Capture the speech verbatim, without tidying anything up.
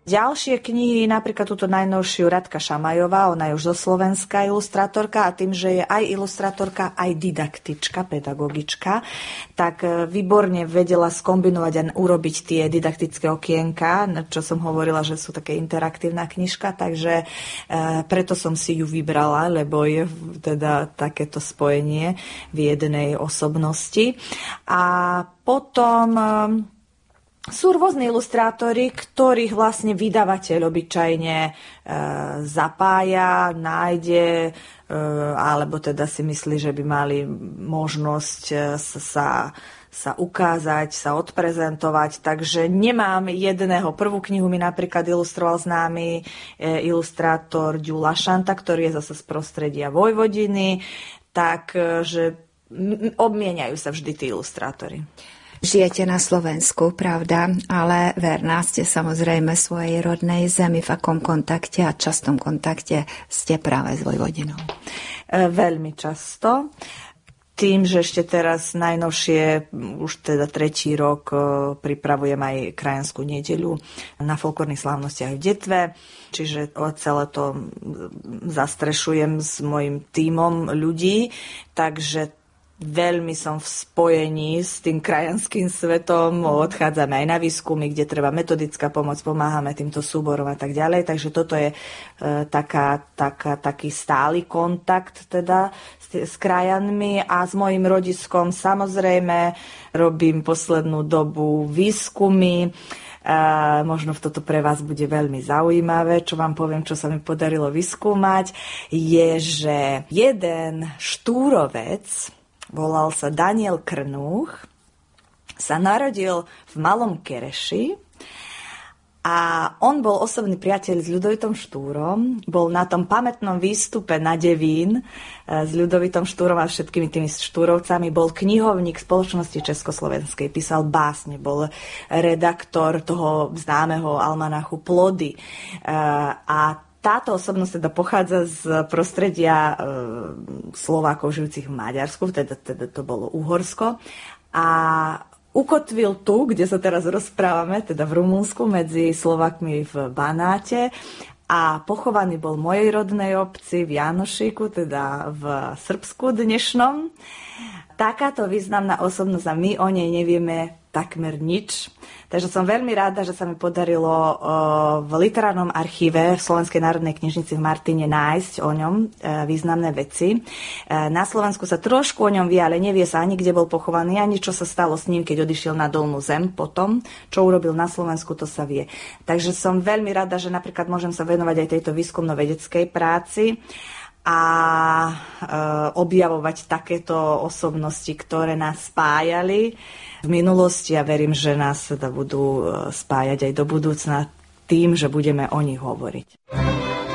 Ďalšie knihy, napríklad túto najnovšiu Radka Šamajová, ona je už zo Slovenska ilustrátorka a tým, že je aj ilustrátorka, aj didaktička, pedagogička, tak výborne vedela skombinovať a urobiť tie didaktické okienka, čo som hovorila, že sú také interaktívna knižka, takže e, preto som si ju vybrala, lebo je teda takéto spojenie v jednej osobnosti. A potom sú rôzni ilustrátori, ktorých vlastne vydavateľ obyčajne e, zapája, nájde, e, alebo teda si myslí, že by mali možnosť e, sa, sa ukázať, sa odprezentovať. Takže nemám jedného. Prvú knihu mi napríklad ilustroval známy e, ilustrátor Ďula Šanta, ktorý je zase z prostredia Vojvodiny, takže obmieniajú sa vždy tí ilustrátori. Žijete na Slovensku, pravda, ale verná ste samozrejme svojej rodnej zemi. V akom kontakte a častom kontakte ste práve s Vojvodinou? Veľmi často. Tým, že ešte teraz najnovšie, už teda tretí rok, pripravujem aj krajanskú nedeľu na folklórnych slávnostiach v Detve, čiže celé to zastrešujem s mojím tímom ľudí, takže veľmi som v spojení s tým krajanským svetom, odchádzame aj na výskumy, kde treba metodická pomoc, pomáhame týmto súborom a tak ďalej, takže toto je e, taká, taká, taký stály kontakt teda s, s krajanmi a s mojím rodiskom samozrejme robím poslednú dobu výskumy. Uh, možno toto pre vás bude veľmi zaujímavé, čo vám poviem, čo sa mi podarilo vyskúmať, je, že jeden štúrovec, volal sa Daniel Krnúch, sa narodil v Malom Kereši a on bol osobný priateľ s Ľudovitom Štúrom, bol na tom pamätnom výstupe na Devín s Ľudovitom Štúrom a všetkými tými Štúrovcami, bol knihovník Spoločnosti československej, písal básne, bol redaktor toho známeho almanachu Plody a táto osobnosť teda pochádza z prostredia e, Slovákov žijúcich v Maďarsku, teda, teda to bolo Uhorsko. A ukotvil tu, kde sa teraz rozprávame, teda v Rumunsku, medzi Slovákmi v Banáte. A pochovaný bol v mojej rodnej obci v Janošíku, teda v Srbsku dnešnom. Takáto významná osobnosť a my o nej nevieme takmer nič. Takže som veľmi rada, že sa mi podarilo v literárnom archíve v Slovenskej národnej knižnici v Martine nájsť o ňom významné veci. Na Slovensku sa trošku o ňom vie, ale nevie sa ani, kde bol pochovaný, ani čo sa stalo s ním, keď odišiel na dolnú zem potom. Čo urobil na Slovensku, to sa vie. Takže som veľmi rada, že napríklad môžem sa venovať aj tejto výskumno-vedeckej práci a e, objavovať takéto osobnosti, ktoré nás spájali v minulosti a verím, že nás teda budú spájať aj do budúcna tým, že budeme o nich hovoriť.